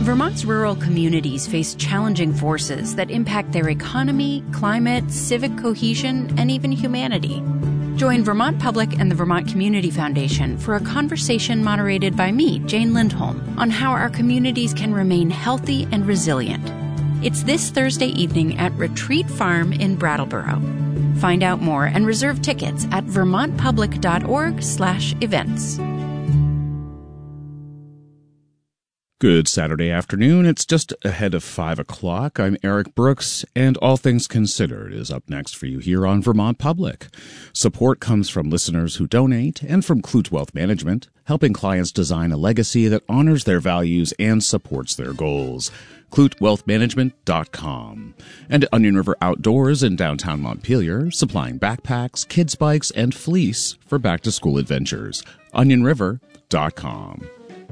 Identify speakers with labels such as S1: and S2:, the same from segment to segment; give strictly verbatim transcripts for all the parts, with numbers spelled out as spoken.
S1: Vermont's rural communities face challenging forces that impact their economy, climate, civic cohesion, and even humanity. Join Vermont Public and the Vermont Community Foundation for a conversation moderated by me, Jane Lindholm, on how our communities can remain healthy and resilient. It's this Thursday evening at Retreat Farm in Brattleboro. Find out more and reserve tickets at vermontpublic.org slash events.
S2: Good Saturday afternoon. It's just ahead of five o'clock. I'm Eric Brooks, and All Things Considered is up next for you here on Vermont Public. Support comes from listeners who donate and from Clute Wealth Management, helping clients design a legacy that honors their values and supports their goals. clute wealth management dot com. And Onion River Outdoors in downtown Montpelier, supplying backpacks, kids' bikes, and fleece for back-to-school adventures. onion river dot com.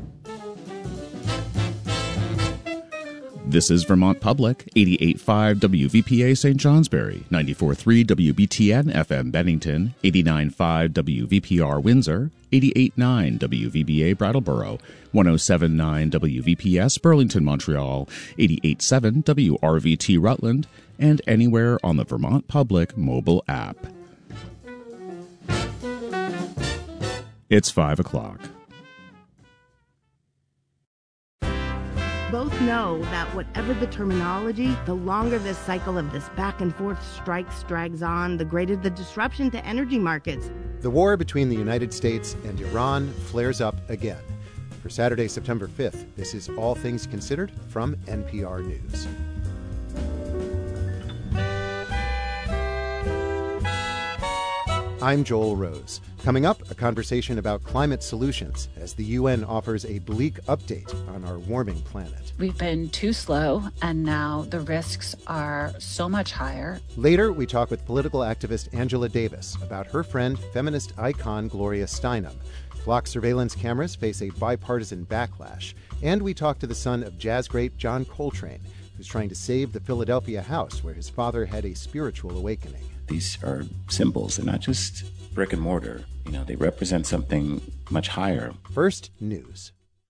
S2: This is Vermont Public, eighty-eight point five W V P A Saint Johnsbury, ninety-four point three W B T N F M Bennington, eighty-nine point five W V P R Windsor, eighty-eight point nine W V B A Brattleboro, one oh seven point nine W V P S Burlington, Montreal, eighty-eight point seven W R V T Rutland, and anywhere on the Vermont Public mobile app. It's five o'clock.
S3: Both know that whatever the terminology, the longer this cycle of this back and forth strikes drags on, the greater the disruption to energy markets.
S4: The war between the United States and Iran flares up again. For Saturday, September fifth, this is All Things Considered from N P R News. I'm Joel Rose. Coming up, a conversation about climate solutions as the U N offers a bleak update on our warming planet.
S5: We've been too slow, and now the risks are so much higher.
S4: Later, we talk with political activist Angela Davis about her friend, feminist icon Gloria Steinem. Flock surveillance cameras face a bipartisan backlash. And we talk to the son of jazz great John Coltrane, who's trying to save the Philadelphia house where his father had a spiritual awakening.
S6: These are symbols. They're not just brick and mortar. You know, they represent something much higher.
S4: First, news.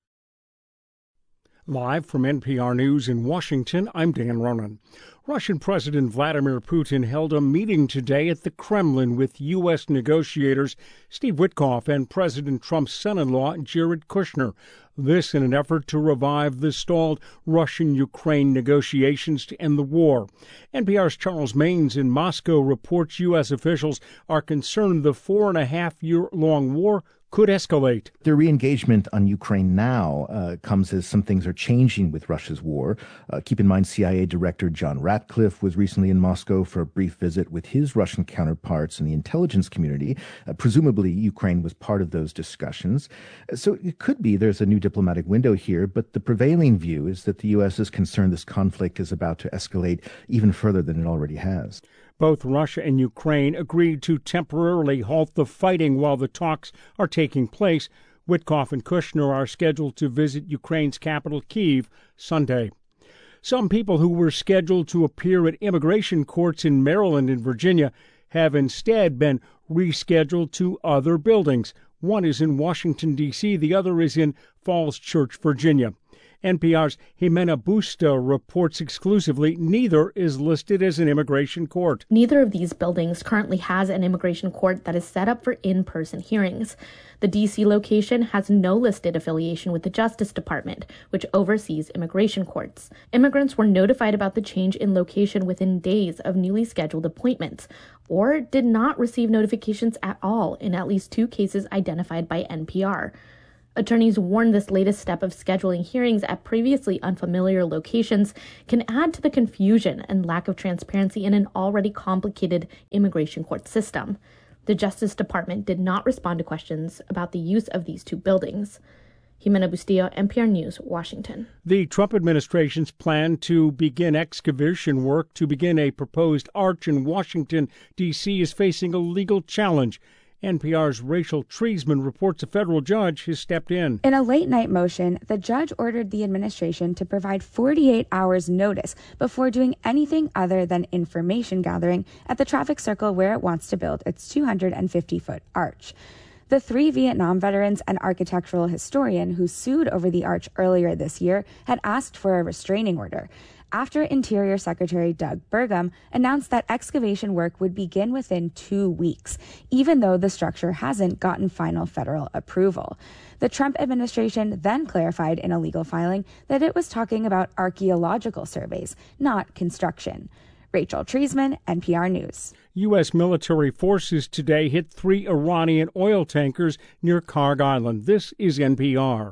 S7: Live from N P R News in Washington, I'm Dan Ronan. Russian President Vladimir Putin held a meeting today at the Kremlin with U S negotiators Steve Witkoff and President Trump's son-in-law Jared Kushner. This in an effort to revive the stalled Russian-Ukraine negotiations to end the war. N P R's Charles Maynes in Moscow reports U S officials are concerned the four-and-a-half-year-long war could escalate.
S8: Their re-engagement on Ukraine now uh, comes as some things are changing with Russia's war. Uh, keep in mind, C I A Director John Ratcliffe was recently in Moscow for a brief visit with his Russian counterparts in the intelligence community. Uh, presumably, Ukraine was part of those discussions. Uh, so it could be there's a new diplomatic window here, but the prevailing view is that the U S is concerned this conflict is about to escalate even further than it already has.
S7: Both Russia and Ukraine agreed to temporarily halt the fighting while the talks are taking place. Witkoff and Kushner are scheduled to visit Ukraine's capital, Kyiv, Sunday. Some people who were scheduled to appear at immigration courts in Maryland and Virginia have instead been rescheduled to other buildings. One is in Washington, D C The other is in Falls Church, Virginia. N P R's Jimena Busta reports exclusively neither is listed as an immigration court.
S9: Neither of these buildings currently has an immigration court that is set up for in-person hearings. The D C location has no listed affiliation with the Justice Department, which oversees immigration courts. Immigrants were notified about the change in location within days of newly scheduled appointments, or did not receive notifications at all in at least two cases identified by N P R. Attorneys warn this latest step of scheduling hearings at previously unfamiliar locations can add to the confusion and lack of transparency in an already complicated immigration court system. The Justice Department did not respond to questions about the use of these two buildings. Jimena Bustillo, N P R News, Washington.
S7: The Trump administration's plan to begin excavation work to begin a proposed arch in Washington, D C is facing a legal challenge. N P R's Rachel Treisman reports a federal judge has stepped in.
S10: In a late-night motion, the judge ordered the administration to provide forty-eight hours notice before doing anything other than information gathering at the traffic circle where it wants to build its two hundred fifty foot arch. The three Vietnam veterans and architectural historian who sued over the arch earlier this year had asked for a restraining order after Interior Secretary Doug Burgum announced that excavation work would begin within two weeks, even though the structure hasn't gotten final federal approval. The Trump administration then clarified in a legal filing that it was talking about archaeological surveys, not construction. Rachel Treisman, N P R News.
S7: U S military forces today hit three Iranian oil tankers near Kharg Island. This is N P R.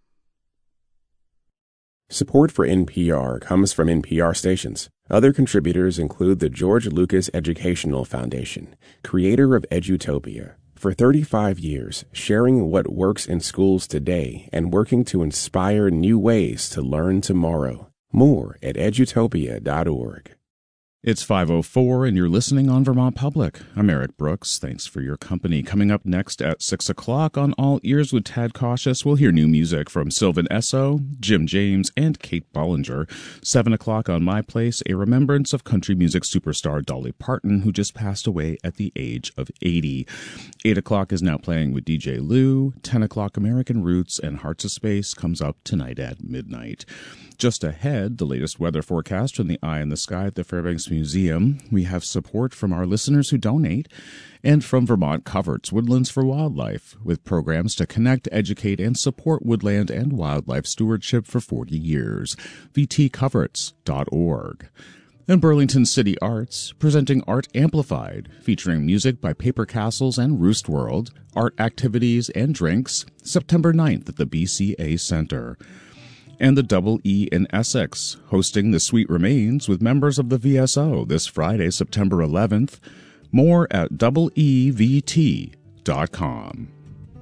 S11: Support for N P R comes from N P R stations. Other contributors include the George Lucas Educational Foundation, creator of Edutopia. For thirty-five years, sharing what works in schools today and working to inspire new ways to learn tomorrow. More at edutopia dot org.
S2: It's five oh four, and you're listening on Vermont Public. I'm Eric Brooks. Thanks for your company. Coming up next at six o'clock on All Ears with Tad Cautious, we'll hear new music from Sylvan Esso, Jim James, and Kate Bollinger. seven o'clock on My Place, a remembrance of country music superstar Dolly Parton, who just passed away at the age of eighty. eight o'clock is Now Playing with D J Lou. ten o'clock, American Roots and Hearts of Space comes up tonight at midnight. Just ahead, the latest weather forecast from the Eye in the Sky at the Fairbanks Museum. We have support from our listeners who donate and from Vermont Coverts, Woodlands for Wildlife, with programs to connect, educate, and support woodland and wildlife stewardship for forty years. v t coverts dot org. And Burlington City Arts, presenting Art Amplified, featuring music by Paper Castles and Roost World, art activities and drinks, September ninth at the B C A Center. And the Double E in Essex, hosting The Sweet Remains with members of the V S O this Friday, September eleventh. More at double E V T dot com.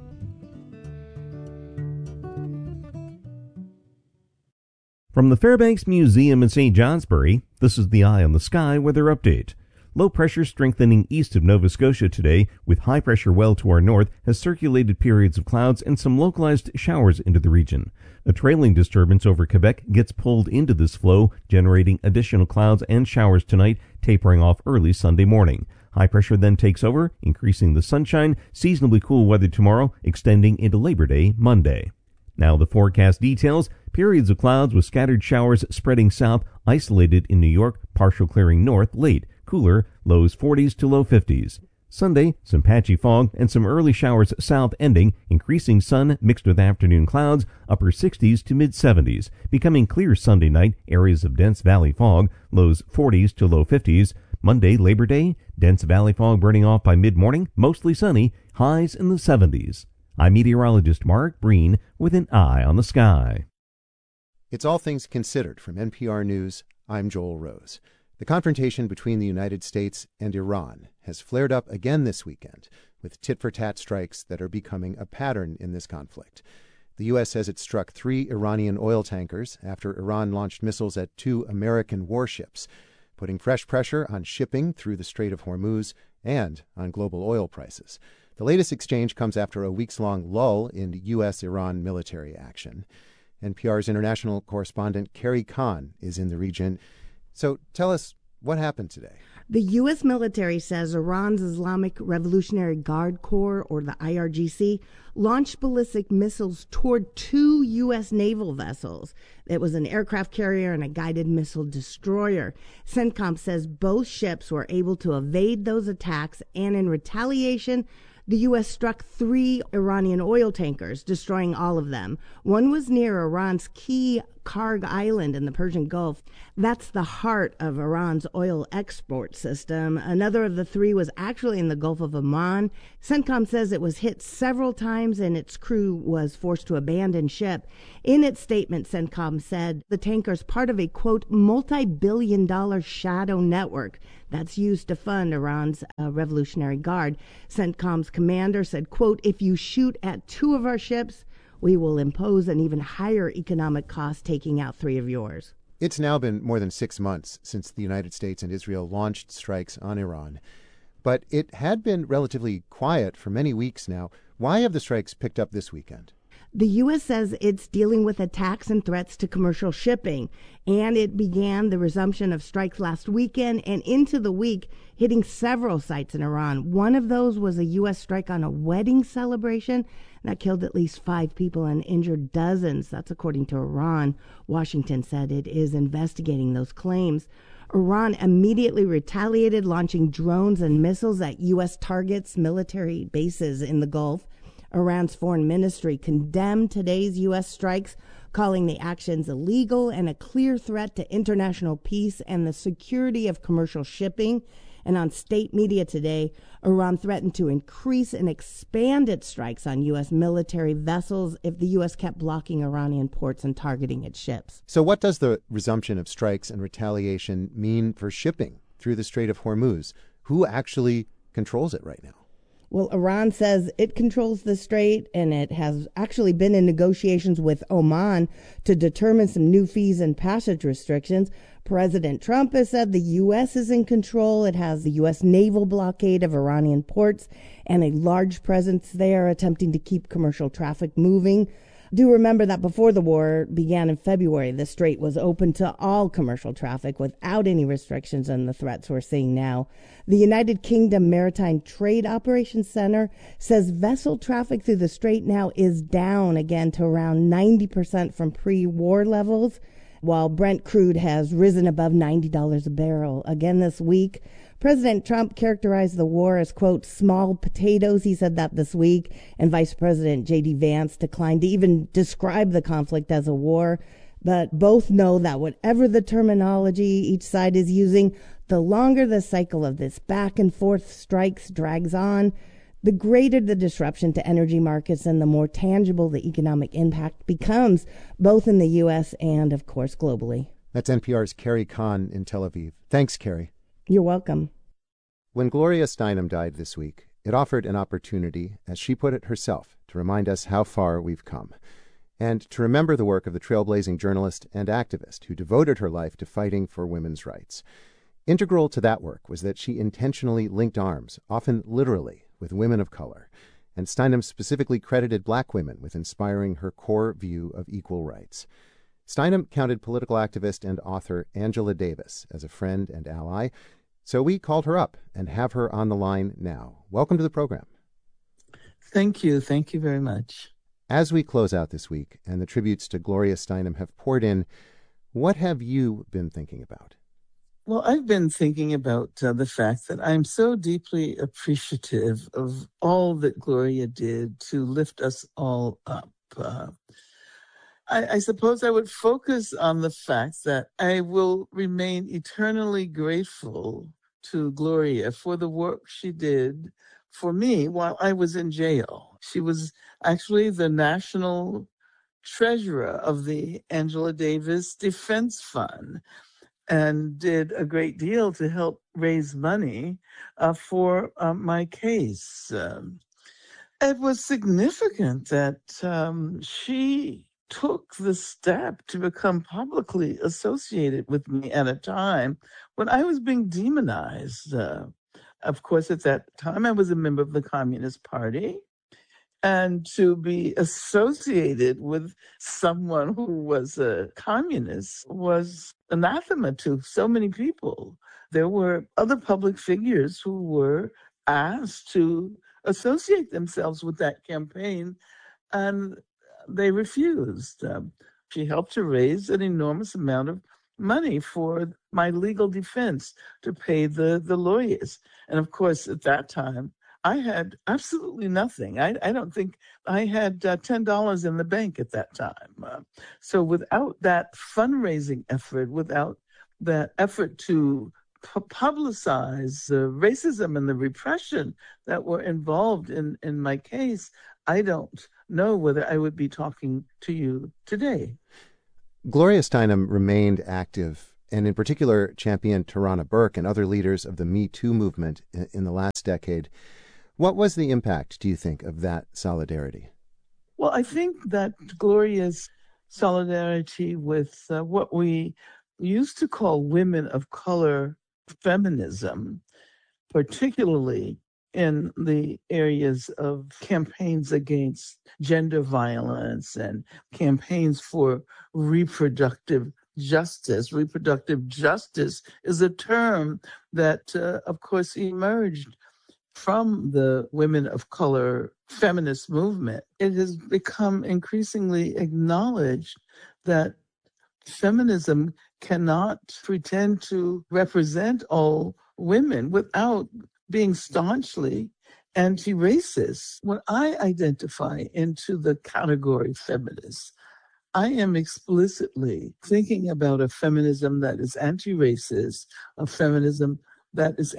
S12: From the Fairbanks Museum in Saint Johnsbury, this is the Eye on the Sky weather update. Low pressure strengthening east of Nova Scotia today, with high pressure well to our north, has circulated periods of clouds and some localized showers into the region. A trailing disturbance over Quebec gets pulled into this flow, generating additional clouds and showers tonight, tapering off early Sunday morning. High pressure then takes over, increasing the sunshine, seasonably cool weather tomorrow, extending into Labor Day Monday. Now the forecast details. Periods of clouds with scattered showers spreading south, isolated in New York, partial clearing north late. Cooler, lows forties to low fifties. Sunday, some patchy fog and some early showers south ending, increasing sun mixed with afternoon clouds, upper sixties to mid seventies. Becoming clear Sunday night, areas of dense valley fog, lows forties to low fifties. Monday, Labor Day, dense valley fog burning off by mid-morning, mostly sunny, highs in the seventies. I'm meteorologist Mark Breen with an Eye on the Sky.
S4: It's All Things Considered from N P R News. I'm Joel Rose. The confrontation between the United States and Iran has flared up again this weekend, with tit-for-tat strikes that are becoming a pattern in this conflict. The U S says it struck three Iranian oil tankers after Iran launched missiles at two American warships, putting fresh pressure on shipping through the Strait of Hormuz and on global oil prices. The latest exchange comes after a weeks-long lull in U S Iran military action. N P R's international correspondent Carrie Kahn is in the region. So tell us, what happened today?
S3: The U S military says Iran's Islamic Revolutionary Guard Corps, or the I R G C, launched ballistic missiles toward two U S naval vessels. It was an aircraft carrier and a guided missile destroyer. CENTCOM says both ships were able to evade those attacks, and in retaliation, the U S struck three Iranian oil tankers, destroying all of them. One was near Iran's key Kharg Island in the Persian Gulf. That's the heart of Iran's oil export system. Another of the three was actually in the Gulf of Oman. CENTCOM says it was hit several times and its crew was forced to abandon ship. In its statement, CENTCOM said the tanker's part of a, quote, multi-billion dollar shadow network that's used to fund Iran's uh, Revolutionary Guard. CENTCOM's commander said, quote, if you shoot at two of our ships, we will impose an even higher economic cost taking out three of yours.
S4: It's now been more than six months since the United States and Israel launched strikes on Iran. But it had been relatively quiet for many weeks now. Why have the strikes picked up this weekend?
S3: The U S says it's dealing with attacks and threats to commercial shipping, and it began the resumption of strikes last weekend and into the week, hitting several sites in Iran. One of those was a U S strike on a wedding celebration that killed at least five people and injured dozens. That's according to Iran. Washington said it is investigating those claims. Iran immediately retaliated, launching drones and missiles at U S targets, military bases in the Gulf. Iran's foreign ministry condemned today's U S strikes, calling the actions illegal and a clear threat to international peace and the security of commercial shipping. And on state media today, Iran threatened to increase and expand its strikes on U S military vessels if the U S kept blocking Iranian ports and targeting its ships.
S4: So what does the resumption of strikes and retaliation mean for shipping through the Strait of Hormuz? Who actually controls it right now?
S3: Well, Iran says it controls the strait, and it has actually been in negotiations with Oman to determine some new fees and passage restrictions. President Trump has said the U S is in control. It has the U S naval blockade of Iranian ports and a large presence there, attempting to keep commercial traffic moving. Do remember that before the war began in February, the strait was open to all commercial traffic without any restrictions and the threats we're seeing now. The United Kingdom Maritime Trade Operations Center says vessel traffic through the strait now is down again to around ninety percent from pre-war levels, while Brent crude has risen above ninety dollars a barrel again this week. President Trump characterized the war as, quote, small potatoes. He said that this week. And Vice President J D Vance declined to even describe the conflict as a war. But both know that whatever the terminology each side is using, the longer the cycle of this back and forth strikes drags on, the greater the disruption to energy markets and the more tangible the economic impact becomes, both in the U S and, of course, globally.
S4: That's N P R's Carrie Kahn in Tel Aviv. Thanks, Carrie.
S3: You're welcome.
S4: When Gloria Steinem died this week, it offered an opportunity, as she put it herself, to remind us how far we've come, and to remember the work of the trailblazing journalist and activist who devoted her life to fighting for women's rights. Integral to that work was that she intentionally linked arms, often literally, with women of color, and Steinem specifically credited black women with inspiring her core view of equal rights. Steinem counted political activist and author Angela Davis as a friend and ally, so we called her up and have her on the line now. Welcome to the program.
S13: Thank you. Thank you very much.
S4: As we close out this week and the tributes to Gloria Steinem have poured in, what have you been thinking about?
S13: Well, I've been thinking about uh, the fact that I'm so deeply appreciative of all that Gloria did to lift us all up. Uh, I, I suppose I would focus on the fact that I will remain eternally grateful to Gloria for the work she did for me while I was in jail. She was actually the national treasurer of the Angela Davis Defense Fund and did a great deal to help raise money uh, for uh, my case. Um, it was significant that um, she took the step to become publicly associated with me at a time when I was being demonized. Uh, of course, at that time, I was a member of the Communist Party. And to be associated with someone who was a communist was anathema to so many people. There were other public figures who were asked to associate themselves with that campaign, and they refused. Um, she helped to raise an enormous amount of money for my legal defense to pay the, the lawyers. And of course, at that time, I had absolutely nothing. I, I don't think I had uh, ten dollars in the bank at that time. Uh, so without that fundraising effort, without that effort to pu- publicize the racism and the repression that were involved in, in my case, I don't know whether I would be talking to you today.
S4: Gloria Steinem remained active and in particular championed Tarana Burke and other leaders of the Me Too movement in, in the last decade. What was the impact, do you think, of that solidarity?
S13: Well, I think that Gloria's solidarity with uh, what we used to call women of color feminism, particularly in the areas of campaigns against gender violence and campaigns for reproductive justice. Reproductive justice is a term that, uh, of course, emerged from the women of color feminist movement. It has become increasingly acknowledged that feminism cannot pretend to represent all women without being staunchly anti-racist. When I identify into the category feminist, I am explicitly thinking about a feminism that is anti-racist, a feminism that is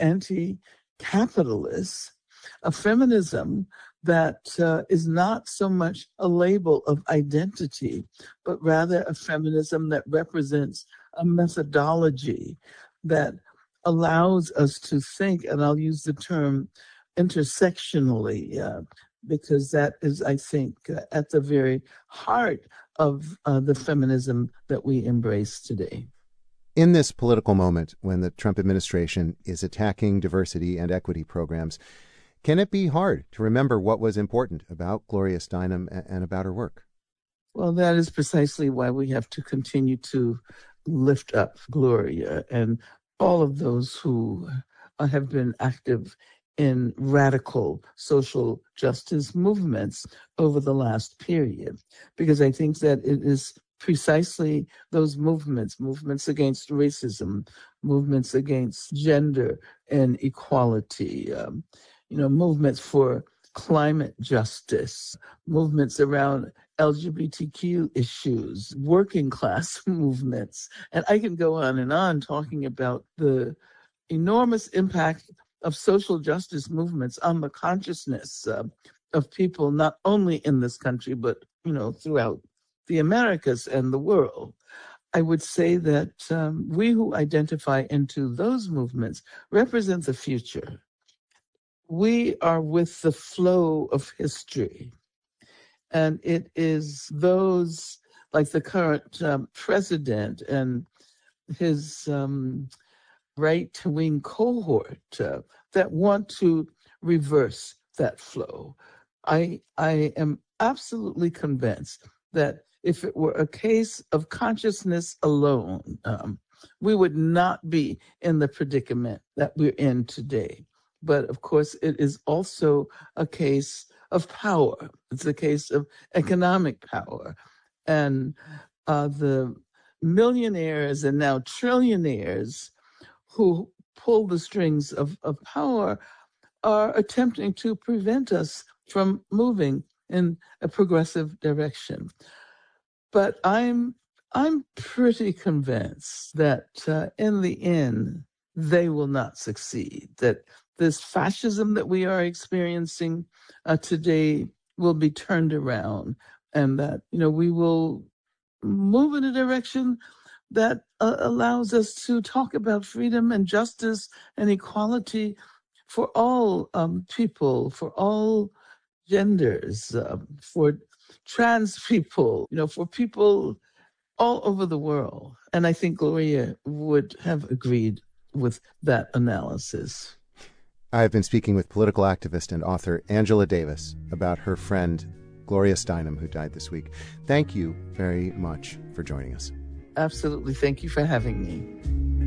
S13: anti-capitalist, a feminism that uh, is not so much a label of identity, but rather a feminism that represents a methodology that allows us to think, and I'll use the term intersectionally, uh, because that is, I think, uh, at the very heart of uh, the feminism that we embrace today.
S4: In this political moment, when the Trump administration is attacking diversity and equity programs, can it be hard to remember what was important about Gloria Steinem and about her work?
S13: Well, that is precisely why we have to continue to lift up Gloria and all of those who have been active in radical social justice movements over the last period, because I think that it is precisely those movements, movements against racism, movements against gender and equality, um, you know, movements for climate justice, movements around L G B T Q issues, working class movements. And I can go on and on talking about the enormous impact of social justice movements on the consciousness uh, of people, not only in this country, but, you know, throughout the Americas and the world. I would say that um, we who identify into those movements represent the future. We are with the flow of history. And it is those like the current um, president and his um, right-wing cohort uh, that want to reverse that flow. I, I am absolutely convinced that if it were a case of consciousness alone, um, we would not be in the predicament that we're in today. But of course, it is also a case of power. It's a case of economic power. And uh, the millionaires and now trillionaires who pull the strings of, of power are attempting to prevent us from moving in a progressive direction. But I'm I'm pretty convinced that uh, in the end, they will not succeed, that this fascism that we are experiencing uh, today will be turned around, and that, you know, we will move in a direction that uh, allows us to talk about freedom and justice and equality for all um, people, for all genders, uh, for trans people, you know, for people all over the world. And I think Gloria would have agreed with that analysis.
S4: I've been speaking with political activist and author Angela Davis about her friend Gloria Steinem, who died this week. Thank you very much for joining us.
S13: Absolutely. Thank you for having me.